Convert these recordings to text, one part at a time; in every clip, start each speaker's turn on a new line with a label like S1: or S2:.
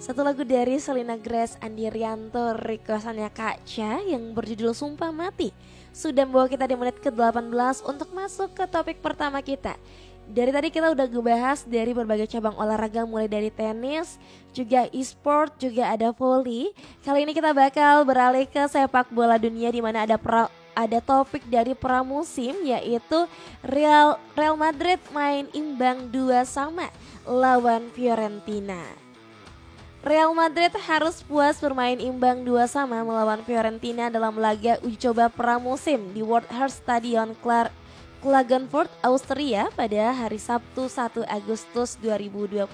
S1: Satu lagu dari Selena Grace, Andi Rianto, requestannya Kak Cha yang berjudul Sumpah Mati. Sudah membawa kita di menit ke-18 untuk masuk ke topik pertama kita. Dari tadi kita udah ngebahas dari berbagai cabang olahraga mulai dari tenis, juga e-sport, juga ada volley. Kali ini kita bakal beralih ke sepak bola dunia di mana ada topik dari pramusim yaitu Real Madrid main imbang 2-2 lawan Fiorentina. Real Madrid harus puas bermain imbang 2-2 melawan Fiorentina dalam laga uji coba pramusim di Waldhorst Stadion Klagenfurt, Austria pada hari Sabtu 1 Agustus 2026.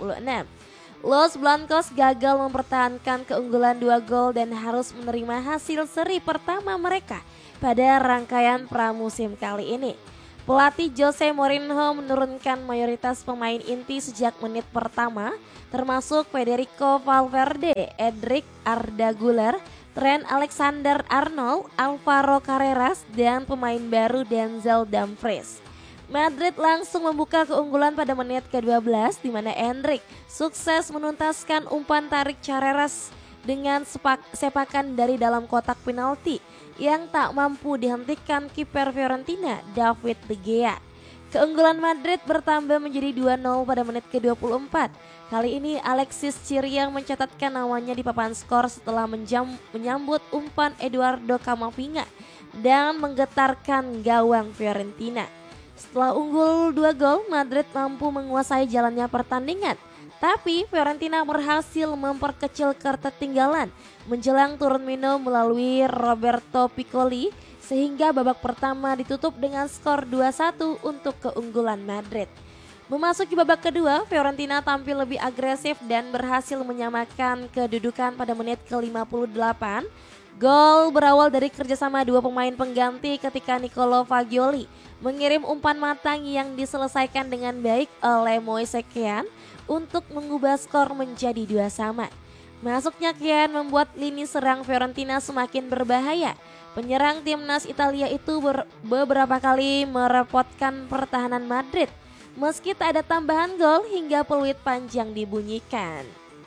S1: Los Blancos gagal mempertahankan keunggulan 2 gol dan harus menerima hasil seri pertama mereka pada rangkaian pramusim kali ini. Pelatih Jose Mourinho menurunkan mayoritas pemain inti sejak menit pertama, termasuk Federico Valverde, Edric Arda Güler, Trent Alexander-Arnold, Alvaro Carreras, dan pemain baru Denzel Dumfries. Madrid langsung membuka keunggulan pada menit ke-12 di mana Endrick sukses menuntaskan umpan tarik Carreras dengan sepakan dari dalam kotak penalti yang tak mampu dihentikan kiper Fiorentina David De Gea. Keunggulan Madrid bertambah menjadi 2-0 pada menit ke-24. Kali ini Alexis Chiriang mencatatkan namanya di papan skor setelah menyambut umpan Eduardo Camavinga dan menggetarkan gawang Fiorentina. Setelah unggul 2 gol, Madrid mampu menguasai jalannya pertandingan. Tapi Fiorentina berhasil memperkecil ketertinggalan menjelang turun minum melalui Roberto Piccoli sehingga babak pertama ditutup dengan skor 2-1 untuk keunggulan Madrid. Memasuki babak kedua, Fiorentina tampil lebih agresif dan berhasil menyamakan kedudukan pada menit ke-58. Gol berawal dari kerjasama dua pemain pengganti ketika Nicolo Fagioli mengirim umpan matang yang diselesaikan dengan baik oleh Moise Kean untuk mengubah skor menjadi 2-2. Masuknya Kean membuat lini serang Fiorentina semakin berbahaya. Penyerang timnas Italia itu beberapa kali merepotkan pertahanan Madrid. Meski tak ada tambahan gol hingga peluit panjang dibunyikan.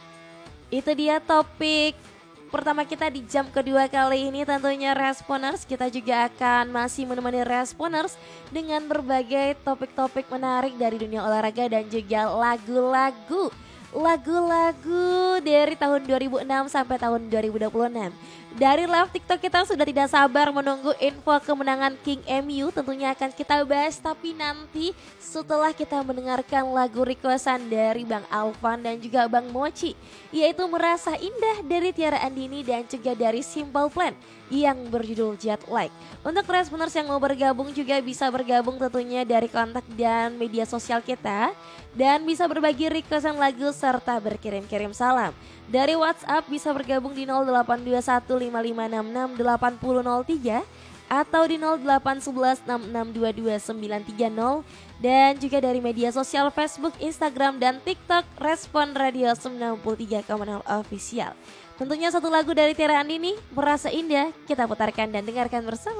S1: Itu dia topik pertama kita di jam kedua kali ini. Tentunya Responers, kita juga akan masih menemani Responers dengan berbagai topik-topik menarik dari dunia olahraga dan juga lagu-lagu dari tahun 2006 sampai tahun 2026. Dari live TikTok kita sudah tidak sabar menunggu info kemenangan King MU, tentunya akan kita bahas tapi nanti setelah kita mendengarkan lagu requestan dari Bang Alvan dan juga Bang Mochi, yaitu Merasa Indah dari Tiara Andini dan juga dari Simple Plan yang berjudul Jet Lag. Untuk Responers yang mau bergabung juga bisa bergabung tentunya dari kontak dan media sosial kita dan bisa berbagi requestan lagu serta berkirim-kirim salam. Dari WhatsApp bisa bergabung di 082155668003 atau di 081166222930 dan juga dari media sosial Facebook, Instagram, dan TikTok Respon Radio 93,0 Official. Tentunya satu lagu dari Tiara Andini, Merasa Indah, kita putarkan dan dengarkan bersama.